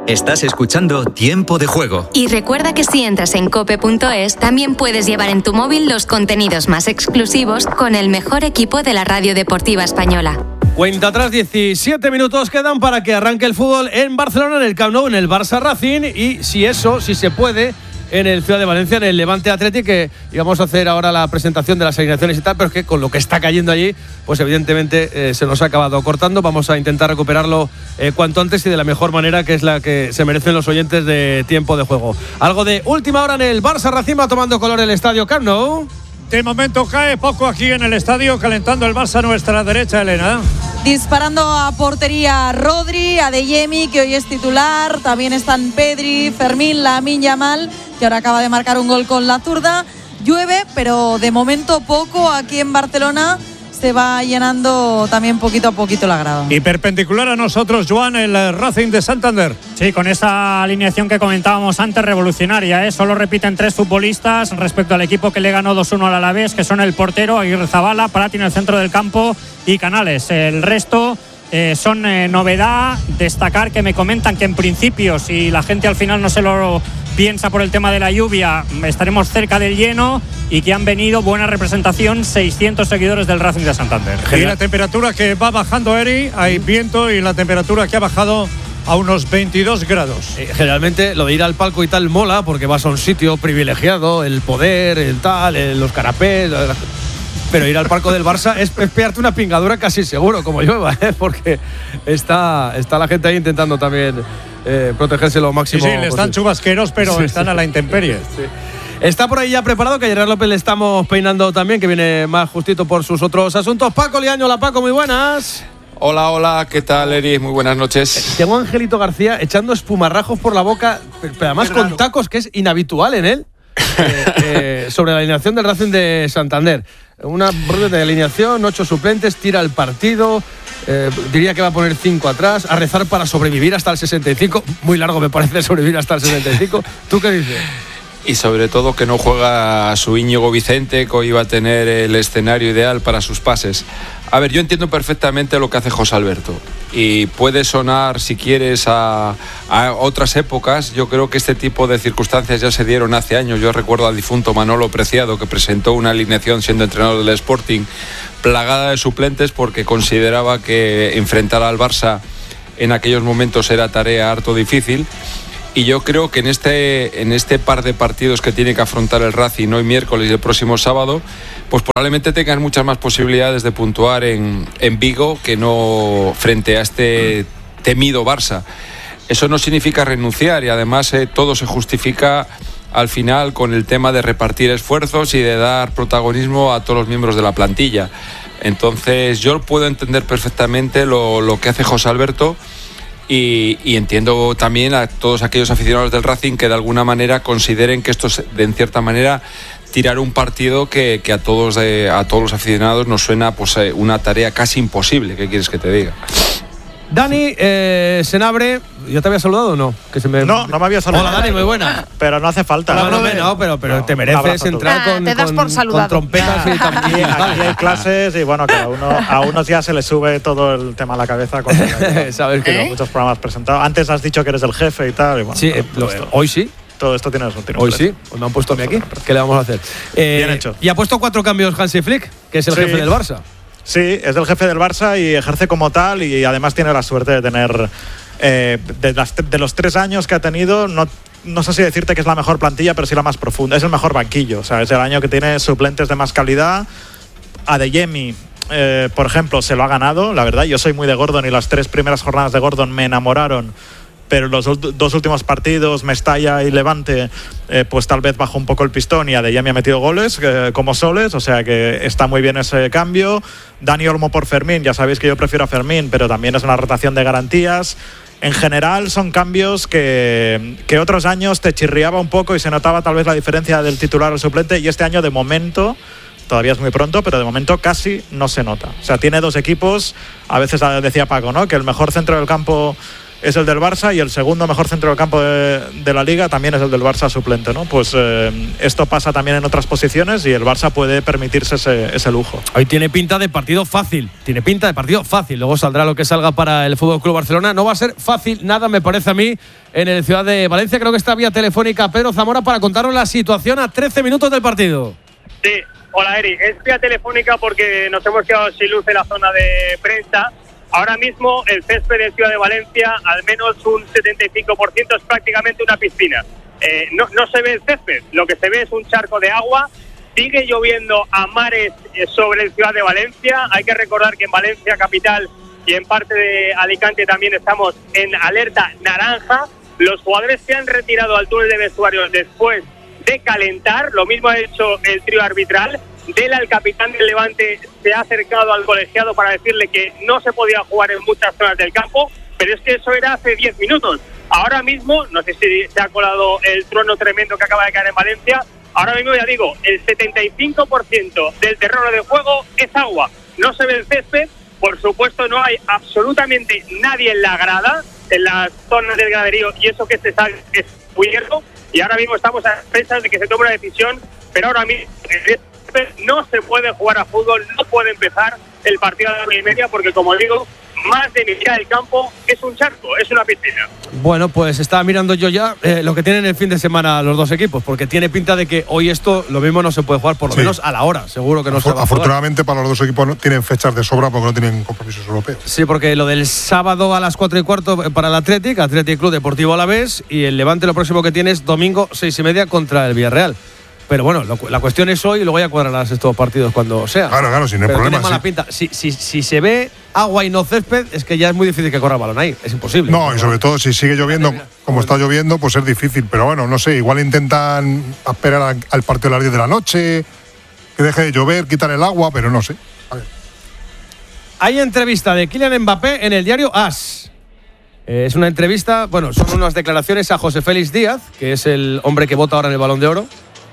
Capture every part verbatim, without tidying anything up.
Estás escuchando Tiempo de Juego. Y recuerda que si entras en cope punto es, también puedes llevar en tu móvil los contenidos más exclusivos con el mejor equipo de la radio deportiva española. Cuenta atrás, diecisiete minutos quedan para que arranque el fútbol en Barcelona, en el Camp Nou, en el Barça Racing, y si eso, si se puede, en el Ciudad de Valencia, en el Levante Athletic, que íbamos a hacer ahora la presentación de las alineaciones y tal, pero es que con lo que está cayendo allí, pues evidentemente eh, se nos ha acabado cortando. Vamos a intentar recuperarlo eh, cuanto antes y de la mejor manera, que es la que se merecen los oyentes de Tiempo de Juego. Algo de última hora en el Barça Racing, va tomando color el estadio Camp Nou. De momento cae poco aquí en el estadio, calentando el Barça a nuestra derecha, Elena. Disparando a portería Rodri, Adeyemi, que hoy es titular. También están Pedri, Fermín, Lamine Yamal, que ahora acaba de marcar un gol con la zurda. Llueve, pero de momento poco aquí en Barcelona. Se va llenando también poquito a poquito la grada. Y perpendicular a nosotros, Joan, el Racing de Santander. Sí, con esa alineación que comentábamos antes, revolucionaria, ¿eh? Solo repiten tres futbolistas respecto al equipo que le ganó dos uno al Alavés, que son el portero Aguirrezabala, Prati en el centro del campo y Canales. El resto eh, son eh, novedad. Destacar que me comentan que en principio, si la gente al final no se lo piensa por el tema de la lluvia, estaremos cerca del lleno, y que han venido, buena representación, seiscientos seguidores del Racing de Santander. Y la temperatura que va bajando, Eri, hay viento, y la temperatura que ha bajado a unos veintidós grados. Eh, generalmente lo de ir al palco y tal mola, porque vas a un sitio privilegiado, el poder, el tal, el, los canapés, la, pero ir al palco del Barça es, es pegarte una pingadura casi seguro, como llueva, ¿eh? Porque está, está la gente ahí intentando también eh, protegerse lo máximo. Sí, sí, le están chubasqueros, pero sí, están sí. a la intemperie. Sí. Está por ahí ya preparado, que a Gerard López le estamos peinando también, que viene más justito por sus otros asuntos. Paco Liaño, hola Paco, muy buenas. Hola, hola, ¿qué tal, Eri? Muy buenas noches. Tengo a Angelito García echando espumarrajos por la boca, pero además con tacos, que es inhabitual en él, eh, eh, sobre la alineación del Racing de Santander. Una breve de alineación, ocho suplentes, tira el partido, eh, diría que va a poner cinco atrás, a rezar para sobrevivir hasta el sesenta y cinco. Muy largo me parece sobrevivir hasta el sesenta y cinco. ¿Tú qué dices? Y sobre todo que no juega su Íñigo Vicente, que hoy va a tener el escenario ideal para sus pases. A ver, yo entiendo perfectamente lo que hace José Alberto, y puede sonar, si quieres, a, a otras épocas. Yo creo que este tipo de circunstancias ya se dieron hace años. Yo recuerdo al difunto Manolo Preciado, que presentó una alineación siendo entrenador del Sporting plagada de suplentes, porque consideraba que enfrentar al Barça en aquellos momentos era tarea harto difícil. Y yo creo que en este, en este par de partidos que tiene que afrontar el Racing hoy miércoles y el próximo sábado, pues probablemente tengan muchas más posibilidades de puntuar en, en Vigo que no frente a este temido Barça. Eso no significa renunciar, y además eh, todo se justifica al final con el tema de repartir esfuerzos y de dar protagonismo a todos los miembros de la plantilla. Entonces yo puedo entender perfectamente lo, lo que hace José Alberto. Y, y entiendo también a todos aquellos aficionados del Racing que de alguna manera consideren que esto es, de en cierta manera, tirar un partido que, que a todos eh, a todos los aficionados nos suena pues eh, una tarea casi imposible. ¿Qué quieres que te diga? Dani, eh, Senabre, ¿ya te había saludado o no? Que se me... No, no me había saludado. Hola Dani, muy buena. Pero no hace falta. No, no, no, no pero, pero no, te mereces entrar con, te das con, por saludado. con trompetas. Y aquí, aquí hay clases y bueno, que a, uno, a unos ya se les sube todo el tema a la cabeza. Sabes que ¿Eh? no. Muchos programas presentados. Antes has dicho que eres el jefe y tal. Y bueno, sí, lo, esto, hoy sí. Todo esto tiene su Hoy sí, pues me han puesto a mí aquí. ¿Qué le vamos a hacer? Eh, Bien hecho. Y ha puesto cuatro cambios Hansi Flick, que es el sí. jefe del Barça. Sí, es el jefe del Barça y ejerce como tal, y además tiene la suerte de tener, eh, de, las, de los tres años que ha tenido, no, no sé si decirte que es la mejor plantilla, pero sí la más profunda, es el mejor banquillo, o sea, es el año que tiene suplentes de más calidad. Adeyemi, eh, por ejemplo, se lo ha ganado, la verdad. Yo soy muy de Gordon y las tres primeras jornadas de Gordon me enamoraron, pero los dos últimos partidos, Mestalla y Levante, eh, pues tal vez bajó un poco el pistón, y Adeyemi ha metido goles eh, como soles, o sea que está muy bien ese cambio. Dani Olmo por Fermín, ya sabéis que yo prefiero a Fermín, pero también es una rotación de garantías. En general son cambios que, que otros años te chirriaba un poco y se notaba tal vez la diferencia del titular al suplente, y este año de momento, todavía es muy pronto, pero de momento casi no se nota. O sea, tiene dos equipos, a veces decía Paco, ¿no?, que el mejor centro del campo es el del Barça y el segundo mejor centro del campo de, de la Liga también es el del Barça suplente, ¿no? Pues eh, esto pasa también en otras posiciones y el Barça puede permitirse ese, ese lujo. Hoy tiene pinta de partido fácil, tiene pinta de partido fácil. Luego saldrá lo que salga para el F C Barcelona. No va a ser fácil nada, me parece a mí, en el Ciudad de Valencia. Creo que está vía telefónica Pedro Zamora para contarnos la situación a trece minutos del partido. Sí, hola Eri, es vía telefónica porque nos hemos quedado sin luz en la zona de prensa. Ahora mismo el césped de Ciudad de Valencia, al menos un setenta y cinco por ciento, es prácticamente una piscina. Eh, no, no se ve el césped, lo que se ve es un charco de agua. Sigue lloviendo a mares sobre el Ciudad de Valencia. Hay que recordar que en Valencia capital y en parte de Alicante también estamos en alerta naranja. Los jugadores se han retirado al túnel de vestuarios después de calentar. Lo mismo ha hecho el trío arbitral. Dela, el capitán del Levante, se ha acercado al colegiado para decirle que no se podía jugar en muchas zonas del campo, pero es que eso era hace diez minutos. Ahora mismo, no sé si se ha colado el trueno tremendo que acaba de caer en Valencia, ahora mismo ya digo, el setenta y cinco por ciento del terreno de juego es agua. No se ve el césped, por supuesto no hay absolutamente nadie en la grada, en las zonas del graderío, y eso que se sabe es cubierto, y ahora mismo estamos a expensas de que se tome una decisión, pero ahora mismo no se puede jugar a fútbol, no puede empezar el partido a las nueve y media porque, como digo, más de mitad del campo es un charco, es una piscina. Bueno, pues estaba mirando yo ya eh, lo que tienen el fin de semana los dos equipos, porque tiene pinta de que hoy esto lo mismo no se puede jugar, por lo sí. menos a la hora, seguro que no Afor- se va a jugar. Afortunadamente para los dos equipos no tienen fechas de sobra porque no tienen compromisos europeos. Sí, porque lo del sábado a las cuatro y cuarto para el Athletic, Athletic Club Deportivo Alavés, y el Levante lo próximo que tiene es domingo seis y media contra el Villarreal. Pero bueno, lo, la cuestión es hoy y luego ya cuadrarás estos partidos cuando sea. Claro, claro, sin el problema. Tiene mala sí. pinta. Si, si, si se ve agua y no césped, es que ya es muy difícil que corra el balón ahí. Es imposible. No, y sobre todo si sigue lloviendo, como está lloviendo, pues es difícil. Pero bueno, no sé, igual intentan esperar al, al partido a las diez de la noche, que deje de llover, quitar el agua, pero no sé. A ver. Hay entrevista de Kylian Mbappé en el diario AS. Eh, es una entrevista, bueno, son unas declaraciones a José Félix Díaz, que es el hombre que vota ahora en el Balón de Oro.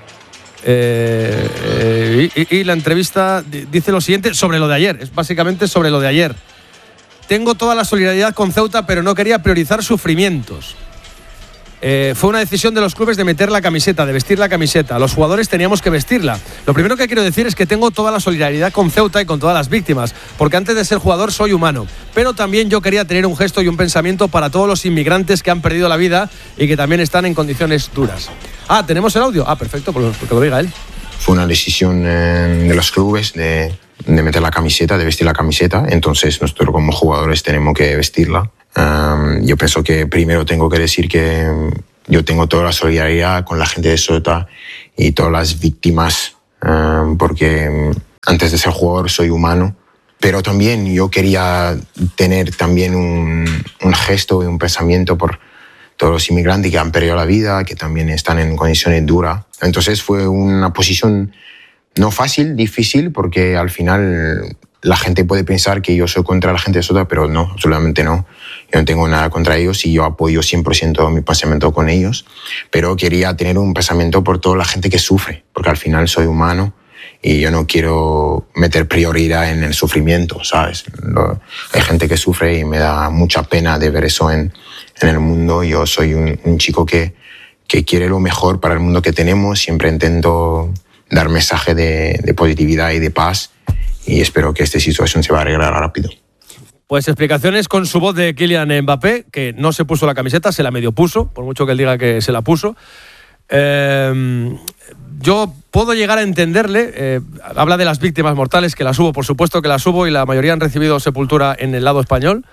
Eh, eh, y, y la entrevista dice lo siguiente sobre lo de ayer, es básicamente sobre lo de ayer. Tengo toda la solidaridad con Ceuta, pero no quería priorizar sufrimientos. Eh, fue una decisión de los clubes de meter la camiseta, de vestir la camiseta. Los jugadores teníamos que vestirla. Lo primero que quiero decir es que tengo toda la solidaridad con Ceuta y con todas las víctimas, porque antes de ser jugador soy humano. Pero también yo quería tener un gesto y un pensamiento para todos los inmigrantes que han perdido la vida y que también están en condiciones duras. Ah, ¿tenemos el audio? Ah, perfecto, porque lo diga él. Fue una decisión eh, de los clubes de, de meter la camiseta, de vestir la camiseta. Entonces nosotros como jugadores tenemos que vestirla. Um, yo pienso que primero tengo que decir que yo tengo toda la solidaridad con la gente de Ceuta y todas las víctimas, um, porque antes de ser jugador soy humano, pero también yo quería tener también un, un gesto y un pensamiento por todos los inmigrantes que han perdido la vida, que también están en condiciones duras. Entonces fue una posición no fácil, difícil, porque al final la gente puede pensar que yo soy contra la gente de Ceuta, pero no, absolutamente no. Yo no tengo nada contra ellos y yo apoyo cien por ciento mi pensamiento con ellos, pero quería tener un pensamiento por toda la gente que sufre, porque al final soy humano y yo no quiero meter prioridad en el sufrimiento, ¿sabes? Lo, hay gente que sufre y me da mucha pena de ver eso en, en el mundo. Yo soy un, un chico que, que quiere lo mejor para el mundo que tenemos, siempre intento dar mensaje de, de positividad y de paz, y espero que esta situación se va a arreglar rápido. Pues explicaciones con su voz de Kylian Mbappé, que no se puso la camiseta, se la medio puso, por mucho que él diga que se la puso. Eh, yo puedo llegar a entenderle, eh, habla de las víctimas mortales, que las hubo, por supuesto que las hubo, y la mayoría han recibido sepultura en el lado español.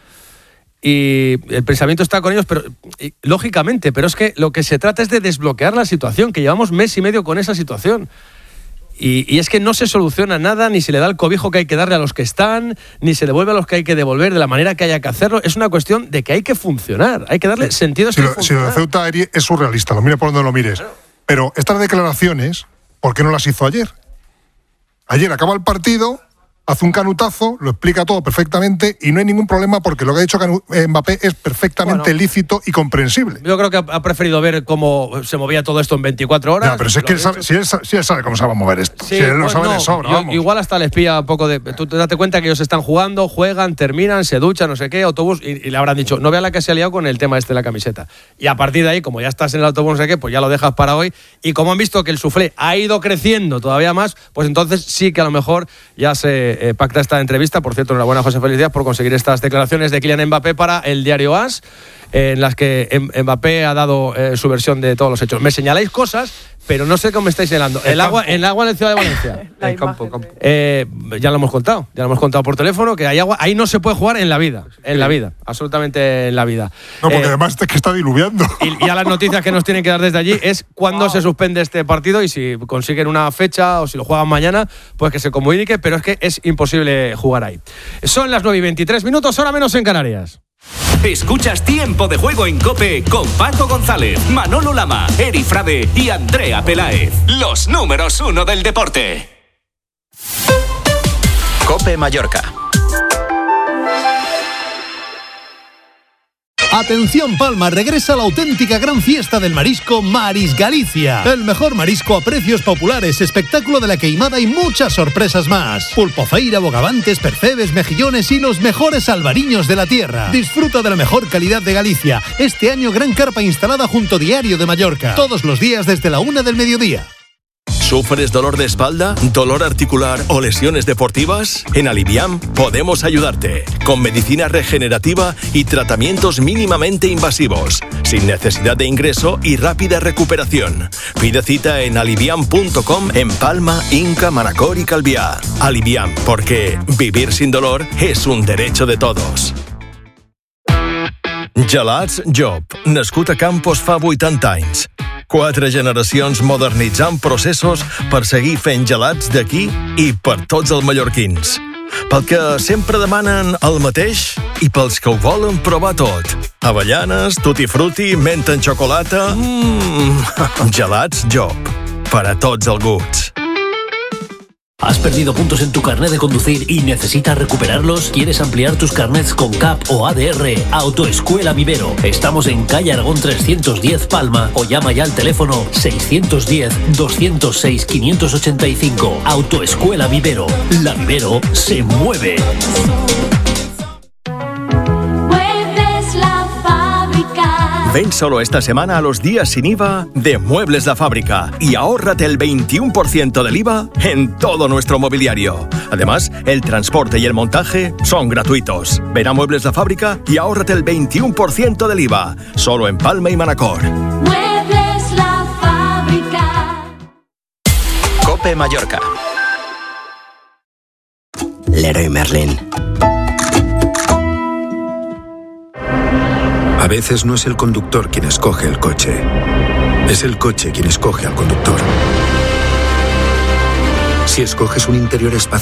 Y el pensamiento está con ellos, pero y, lógicamente, pero es que lo que se trata es de desbloquear la situación, que llevamos mes y medio con esa situación. Y, y es que no se soluciona nada, ni se le da el cobijo que hay que darle a los que están, ni se devuelve a los que hay que devolver de la manera que haya que hacerlo. Es una cuestión de que hay que funcionar, hay que darle sí. sentido a si lo, si lo de Ceuta es surrealista, lo mires por donde lo mires. Claro. Pero estas declaraciones, ¿por qué no las hizo ayer? Ayer acaba el partido hace un canutazo, lo explica todo perfectamente y no hay ningún problema porque lo que ha dicho Mbappé es perfectamente bueno, lícito y comprensible. Yo creo que ha preferido ver cómo se movía todo esto en veinticuatro horas. No, pero si, es que él sabe, si, él, si él sabe cómo se va a mover esto. Sí, si él lo pues sabe no, de sobra, yo, vamos. Igual hasta les pilla un poco de... Tú te date cuenta que ellos están jugando, juegan, terminan, se duchan, no sé qué, autobús, y, y le habrán dicho, no vea la que se ha liado con el tema este de la camiseta. Y a partir de ahí, como ya estás en el autobús, no sé qué, pues ya lo dejas para hoy. Y como han visto que el suflé ha ido creciendo todavía más, pues entonces sí que a lo mejor ya se eh, pacta esta entrevista. Por cierto, enhorabuena a José Félix Díaz por conseguir estas declaraciones de Kylian Mbappé para el diario A S, en las que Mbappé ha dado eh, su versión de todos los hechos. Me señaláis cosas, pero no sé cómo me estáis señalando. El, el agua, el agua en la ciudad de Valencia. el campo, campo. Eh, ya lo hemos contado, ya lo hemos contado por teléfono, que hay agua, ahí no se puede jugar en la vida, en la vida, absolutamente en la vida. No, porque eh, además es que está diluviando. Y, y a las noticias que nos tienen que dar desde allí es cuándo wow. se suspende este partido y si consiguen una fecha o si lo juegan mañana, pues que se comunique, pero es que es imposible jugar ahí. Son las nueve y veintitrés minutos, hora menos en Canarias. Escuchas Tiempo de Juego en COPE con Paco González, Manolo Lama, Eri Frade y Andrea Peláez. Los números uno del deporte. COPE Mallorca. Atención Palma, regresa la auténtica gran fiesta del marisco Maris Galicia. El mejor marisco a precios populares, espectáculo de la queimada y muchas sorpresas más. Pulpofeira, bogavantes, percebes, mejillones y los mejores albariños de la tierra. Disfruta de la mejor calidad de Galicia. Este año gran carpa instalada junto Diario de Mallorca. Todos los días desde la una del mediodía. ¿Sufres dolor de espalda, dolor articular o lesiones deportivas? En Aliviam podemos ayudarte, con medicina regenerativa y tratamientos mínimamente invasivos, sin necesidad de ingreso y rápida recuperación. Pide cita en aliviam punto com en Palma, Inca, Manacor y Calviá. Aliviam, porque vivir sin dolor es un derecho de todos. Gelats Job, nascut a Campos fa vuitanta anys. Quatre generacions modernitzant processos per seguir fent gelats d'aquí i per tots els mallorquins. Pel que sempre demanen el mateix i pels que ho volen provar tot. Avellanes, tutti frutti, menta en xocolata... Mmm... Gelats Job, per a tots els gusts. ¿Has perdido puntos en tu carnet de conducir y necesitas recuperarlos? ¿Quieres ampliar tus carnets con C A P o A D R? Autoescuela Vivero. Estamos en calle Aragón trescientos diez Palma o llama ya al teléfono seiscientos diez, doscientos seis, quinientos ochenta y cinco. Autoescuela Vivero. La Vivero se mueve. Ven solo esta semana a los días sin I V A de Muebles La Fábrica y ahórrate el veintiuno por ciento del I V A en todo nuestro mobiliario. Además, el transporte y el montaje son gratuitos. Ven a Muebles La Fábrica y ahórrate el veintiuno por ciento del I V A, solo en Palma y Manacor. Muebles La Fábrica. COPE Mallorca. Leroy Merlin. A veces no es el conductor quien escoge el coche, es el coche quien escoge al conductor. Si escoges un interior espacial